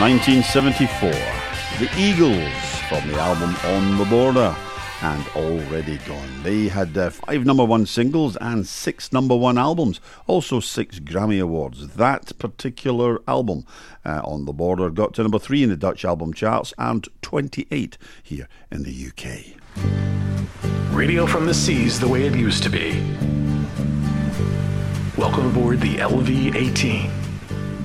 1974, the Eagles from the album On the Border and Already Gone. They had 5 number one singles and 6 number one albums, also 6 Grammy Awards. That particular album, On the Border, got to number 3 in the Dutch album charts and 28 here in the UK. Radio from the seas the way it used to be. Welcome aboard the LV-18.